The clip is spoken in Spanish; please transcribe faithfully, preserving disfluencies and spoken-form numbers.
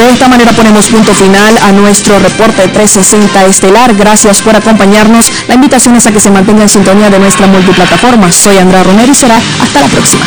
De esta manera ponemos punto final a nuestro reporte trescientos sesenta estelar. Gracias por acompañarnos. La invitación es a que se mantenga en sintonía de nuestra multiplataforma. Soy Andrea Romero y será hasta la próxima.